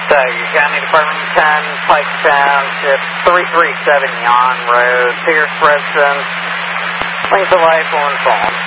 Tioga County Department 10, Pike Township, 337 Yon Road, Pierce residence, length of life on phone.